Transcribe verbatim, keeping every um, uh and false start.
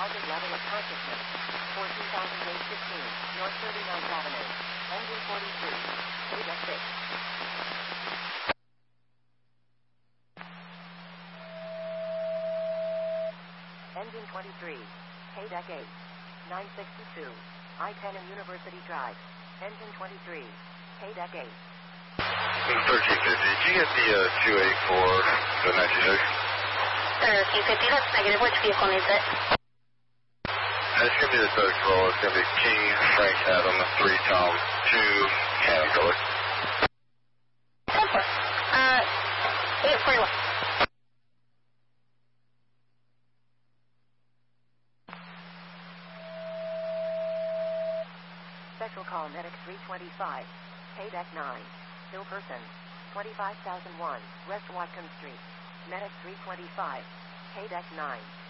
target level of consciousness. fourteen thousand eight hundred fifteen, North thirty-ninth Avenue. Engine forty-three. K deck six. Engine twenty-three. K deck eight. nine sixty-two. I ten and University Drive. Engine twenty-three. K deck eight. thirteen fifty, did you get the uh, two eighty-four, the ninety-six? thirteen fifty, that's negative. Which vehicle needs it? That's going to be the third floor. It's going to be King Frank Adam, three Tom, two Caterpillar. Uh, eight forty-one. Special call medic three twenty-five. K deck nine. Hill person. twenty-five thousand one, West Watkins Street. Medic three twenty-five. K deck nine.